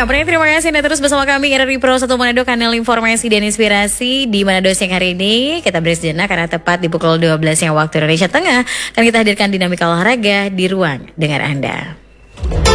Pendengar terima kasih Anda terus bersama kami RRI Pro 1 Manado, kanal informasi dan inspirasi di Manado siang hari ini. Kita break sejenak karena tepat di pukul 12 yang waktu Indonesia Tengah. Kan kita hadirkan dinamika olahraga di ruang dengar Anda.